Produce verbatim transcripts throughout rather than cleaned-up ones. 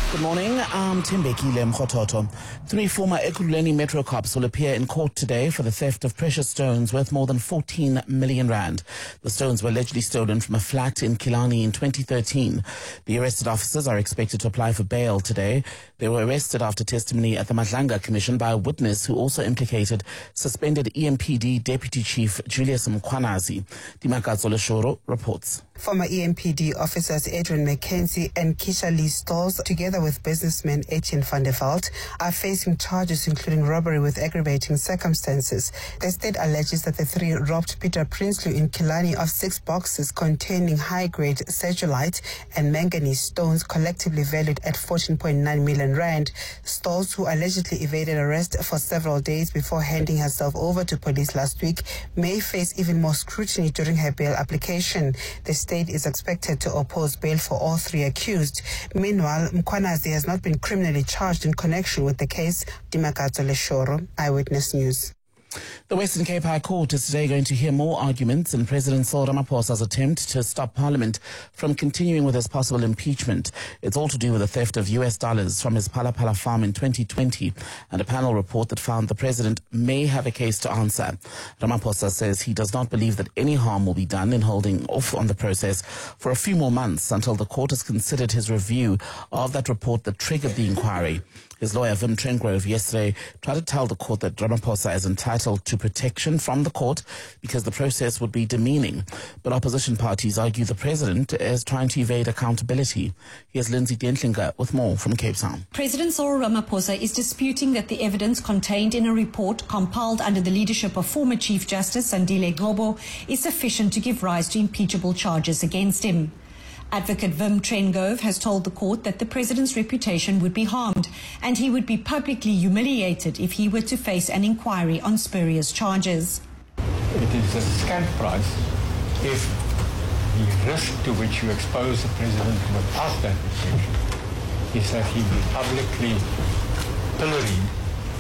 Good morning, I'm Timbekile Mkhototo. Three former Ekurhuleni Metro cops will appear in court today for the theft of precious stones worth more than fourteen million rand. The stones were allegedly stolen from a flat in Killarney in twenty thirteen. The arrested officers are expected to apply for bail today. They were arrested after testimony at the Madlanga Commission by a witness who also implicated suspended E M P D Deputy Chief Julius Mkhwanazi. Dimakazo Leshoro reports. Former E M P D officers Adrian McKenzie and Keisha Lee Stolz, together with businessman Etienne van der Veld, are facing charges including robbery with aggravating circumstances. The state alleges that the three robbed Peter Prinsloo in Killarney of six boxes containing high-grade sergilite and manganese stones collectively valued at fourteen point nine million rand. Stolz, who allegedly evaded arrest for several days before handing herself over to police last week, may face even more scrutiny during her bail application. The state is expected to oppose bail for all three accused. Meanwhile, Mkhwanazi has not been criminally charged in connection with the case. Dimakazo Leshoro, Eyewitness News. The Western Cape High Court is today going to hear more arguments in President Cyril Ramaphosa's attempt to stop Parliament from continuing with his possible impeachment. It's all to do with the theft of U S dollars from his Phala Phala farm in twenty twenty and a panel report that found the president may have a case to answer. Ramaphosa says he does not believe that any harm will be done in holding off on the process for a few more months until the court has considered his review of that report that triggered the inquiry. His lawyer, Wim Trengove, yesterday tried to tell the court that Ramaphosa is entitled to protection from the court because the process would be demeaning. But opposition parties argue the president is trying to evade accountability. Here's Lindsay Dentlinger with more from Cape Town. President Cyril Ramaphosa is disputing that the evidence contained in a report compiled under the leadership of former Chief Justice Sandile Ngcobo is sufficient to give rise to impeachable charges against him. Advocate Wim Trengove has told the court that the president's reputation would be harmed and he would be publicly humiliated if he were to face an inquiry on spurious charges. It is a scant price if the risk to which you expose the president without that protection is that he be publicly pilloried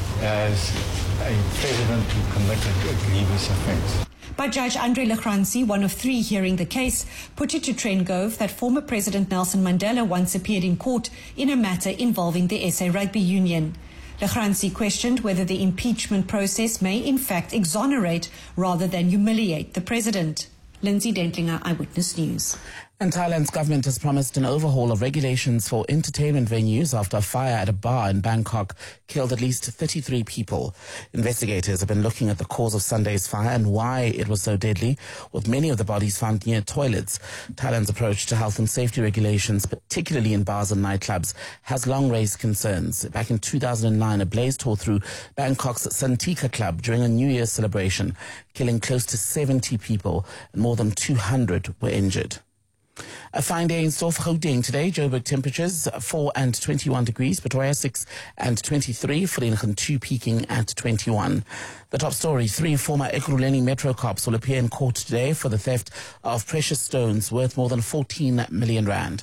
as a president who committed a grievous offense. But Judge Andre Lechransi, one of three hearing the case, put it to Trengove that former President Nelson Mandela once appeared in court in a matter involving the S A Rugby Union. Lechransi questioned whether the impeachment process may in fact exonerate rather than humiliate the president. Lindsay Dentlinger, Eyewitness News. And Thailand's government has promised an overhaul of regulations for entertainment venues after a fire at a bar in Bangkok killed at least thirty-three people. Investigators have been looking at the cause of Sunday's fire and why it was so deadly, with many of the bodies found near toilets. Thailand's approach to health and safety regulations, particularly in bars and nightclubs, has long raised concerns. Back in two thousand nine, a blaze tore through Bangkok's Santika Club during a New Year's celebration, killing close to seventy people and more than two hundred were injured. A fine day in store for Gauteng today. Joburg temperatures four and twenty-one degrees, Pretoria six and twenty-three, Vereeniging two peaking at twenty-one. The top story, three former Ekurhuleni Metro cops will appear in court today for the theft of precious stones worth more than fourteen million rand.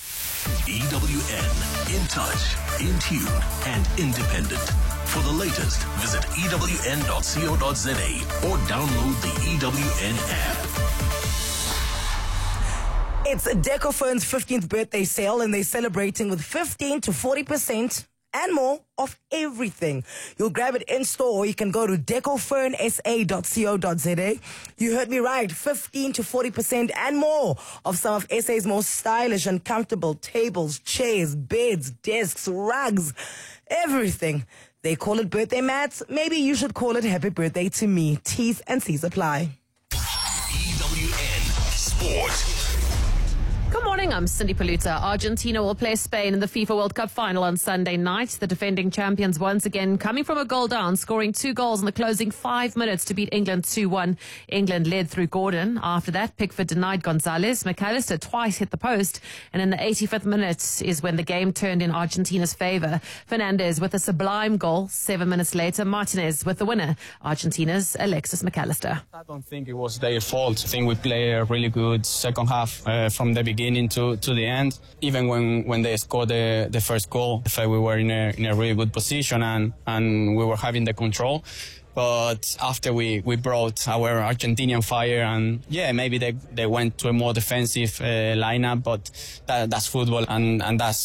E W N, in touch, in tune and independent. For the latest, visit E W N dot co dot za or download the E W N app. It's Decophone's fifteenth birthday sale and they're celebrating with fifteen to forty percent and more of everything. You'll grab it in store or you can go to decophone s a dot co dot za. You heard me right, fifteen to forty percent and more of some of S A's most stylish and comfortable tables, chairs, beds, desks, rugs, everything. They call it birthday mats. Maybe you should call it happy birthday to me. T's and C's apply. E W N Sport. Good morning, I'm Cindy Paluta. Argentina will play Spain in the FIFA World Cup final on Sunday night. The defending champions once again coming from a goal down, scoring two goals in the closing five minutes to beat England two one. England led through Gordon. After that, Pickford denied Gonzalez. McAllister twice hit the post. And in the eighty-fifth minute is when the game turned in Argentina's favour. Fernandez with a sublime goal. Seven minutes later, Martinez with the winner. Argentina's Alexis McAllister. I don't think it was their fault. I think we played a really good second half uh, from the beginning. To, to the end. Even when, when they scored the, the first goal, I felt we were in a, in a really good position and, and we were having the control. But after we, we brought our Argentinian fire and yeah, maybe they, they went to a more defensive uh, lineup, but that, that's football and, and that's